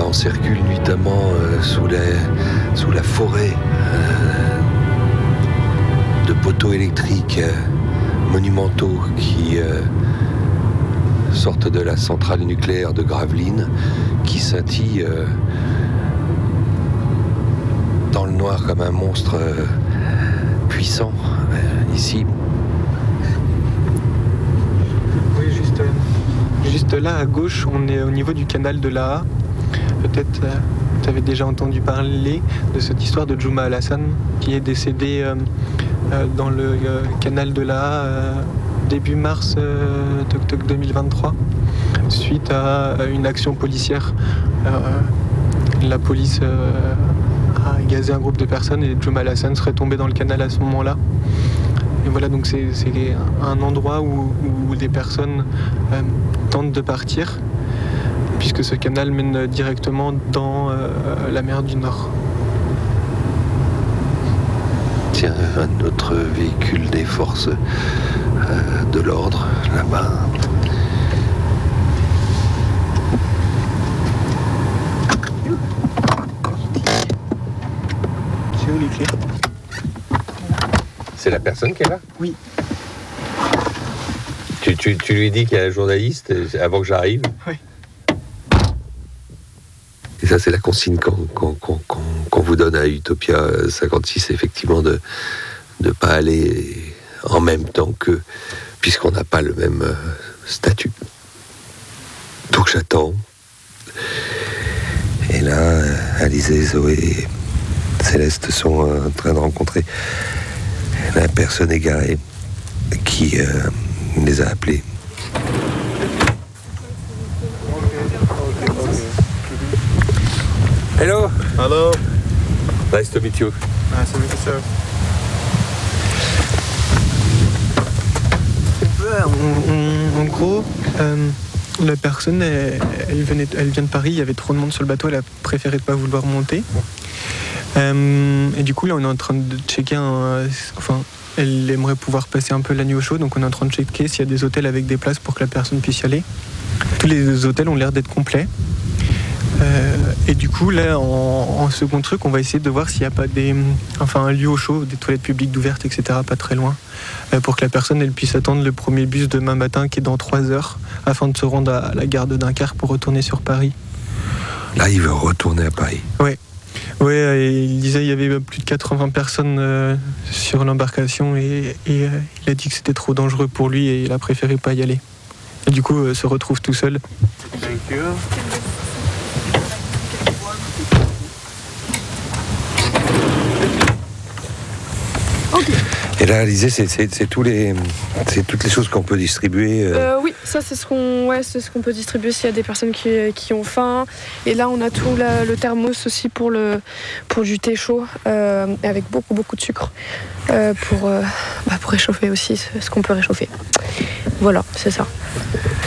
on circule nuitamment sous la forêt de poteaux électriques monumentaux qui sortent de la centrale nucléaire de Gravelines, qui scintille dans le noir comme un monstre puissant ici. Oui, juste là à gauche, on est au niveau du canal de l'Aa. Peut-être tu avais déjà entendu parler de cette histoire de Juma Al-Hassan qui est décédé dans le canal de l'Aa début mars 2023 suite à une action policière. La police a gazé un groupe de personnes et Juma Al-Hassan serait tombé dans le canal à ce moment-là. Et voilà, donc c'est un endroit où des personnes tentent de partir, puisque ce canal mène directement dans la mer du Nord. Tiens, un autre véhicule des forces de l'ordre, là-bas. C'est où les clés ? C'est la personne qui est là ? Oui. Tu lui dis qu'il y a un journaliste avant que j'arrive ? Oui. Et ça, c'est la consigne qu'on vous donne à Utopia 56, effectivement, de ne pas aller en même temps qu'eux, puisqu'on n'a pas le même statut. Donc j'attends. Et là, Alizé, Zoé et Céleste sont en train de rencontrer la personne égarée qui les a appelés. Hello. Hello. Nice to meet you. Nice to meet you, sir. En gros, la personne, elle vient de Paris, il y avait trop de monde sur le bateau, elle a préféré ne pas vouloir monter. Et du coup, là, on est en train de checker elle aimerait pouvoir passer un peu la nuit au chaud, donc on est en train de checker s'il y a des hôtels avec des places pour que la personne puisse y aller. Tous les hôtels ont l'air d'être complets. Et du coup, là, en second truc, on va essayer de voir s'il n'y a pas un lieu au chaud, des toilettes publiques ouvertes, etc., pas très loin, pour que la personne elle puisse attendre le premier bus demain matin qui est dans 3 heures, afin de se rendre à la gare de Dunkerque pour retourner sur Paris. Là, il veut retourner à Paris. Oui, il disait qu'il y avait plus de 80 personnes sur l'embarcation et il a dit que c'était trop dangereux pour lui et il a préféré pas y aller. Et du coup, se retrouve tout seul. Thank you. Et là, Alizé, c'est toutes les choses qu'on peut distribuer. Oui, ça c'est ce qu'on peut distribuer s'il y a des personnes qui ont faim. Et là, on a tout le thermos aussi pour du thé chaud avec beaucoup de sucre pour réchauffer aussi ce qu'on peut réchauffer. Voilà, c'est ça.